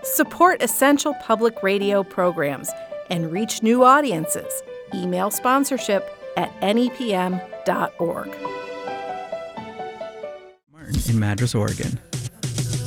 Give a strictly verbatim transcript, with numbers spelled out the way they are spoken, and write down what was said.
Support essential public radio programs and reach new audiences. Email sponsorship at N E P M dot org. Martin in Madras, Oregon.